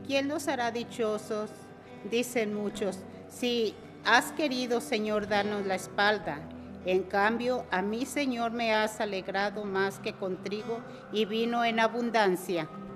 ¿quién los hará dichosos? Dicen muchos, si has querido, Señor, darnos la espalda. En cambio, a mí, Señor, me has alegrado más que con trigo y vino en abundancia.